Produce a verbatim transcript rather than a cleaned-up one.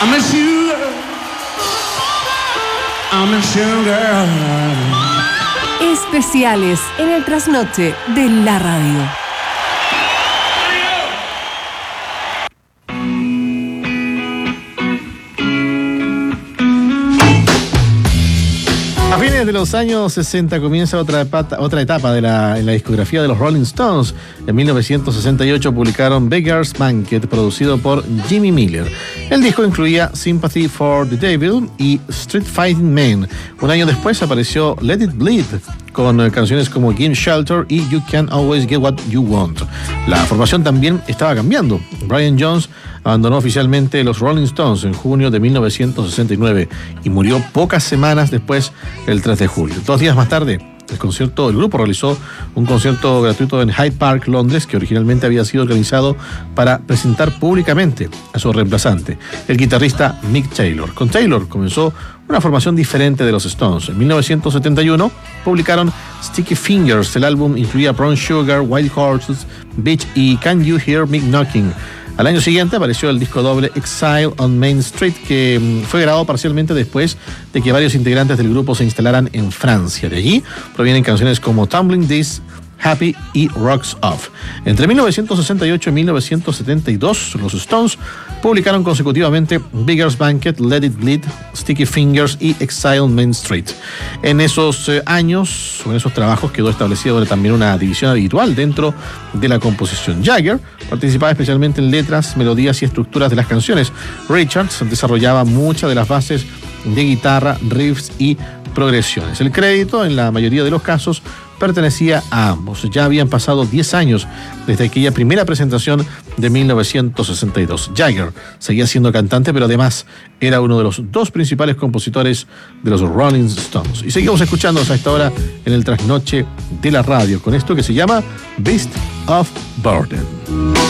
I'm a sugar, I'm a sugar. Especiales en el trasnoche de la radio. A fines de los años sesenta comienza otra etapa, otra etapa de la, en la discografía de los Rolling Stones. En mil novecientos sesenta y ocho publicaron Beggar's Banquet, producido por Jimmy Miller. El disco incluía Sympathy for the Devil y Street Fighting Man. Un año después apareció Let It Bleed, con canciones como Give Shelter y You Can't Always Get What You Want. La formación también estaba cambiando. Brian Jones abandonó oficialmente los Rolling Stones en junio de mil novecientos sesenta y nueve y murió pocas semanas después, el tres de julio. Dos días más tarde, el concierto, el grupo realizó un concierto gratuito en Hyde Park, Londres, que originalmente había sido organizado para presentar públicamente a su reemplazante, el guitarrista Mick Taylor. Con Taylor comenzó una formación diferente de los Stones. En mil novecientos setenta y uno publicaron Sticky Fingers. El álbum incluía Brown Sugar, Wild Horses, Beach y Can You Hear Me Knocking. Al año siguiente apareció el disco doble Exile on Main Street, que fue grabado parcialmente después de que varios integrantes del grupo se instalaran en Francia. De allí provienen canciones como Tumbling This, Happy y Rocks Off. Entre mil novecientos sesenta y ocho y mil novecientos setenta y dos, los Stones publicaron consecutivamente Beggar's Banquet, Let It Bleed, Sticky Fingers y Exile on Main Street. En esos eh, años, o en esos trabajos, quedó establecida también una división habitual dentro de la composición. Jagger participaba especialmente en letras, melodías y estructuras de las canciones. Richards desarrollaba muchas de las bases de guitarra, riffs y progresiones. El crédito, en la mayoría de los casos, pertenecía a ambos. Ya habían pasado diez años desde aquella primera presentación de mil novecientos sesenta y dos. Jagger seguía siendo cantante, pero además era uno de los dos principales compositores de los Rolling Stones. Y seguimos escuchándonos a esta hora en el trasnoche de la radio con esto que se llama Beast of Burden.